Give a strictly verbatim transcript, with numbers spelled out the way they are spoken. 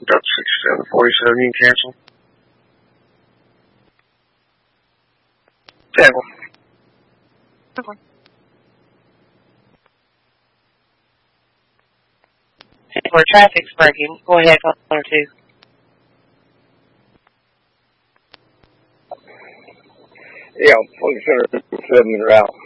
Got sixty-seven forty-seven. You can cancel. Tackle. Okay. Where traffic's breaking, go ahead, caller two. Yeah, twenty-seven route.